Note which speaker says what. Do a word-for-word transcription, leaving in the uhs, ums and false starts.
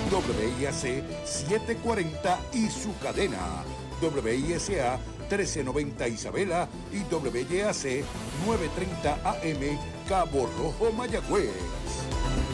Speaker 1: W I A C setecientos cuarenta y su cadena W I S A trece noventa Isabela y W Y A C novecientos treinta A M Cabo Rojo, Mayagüez.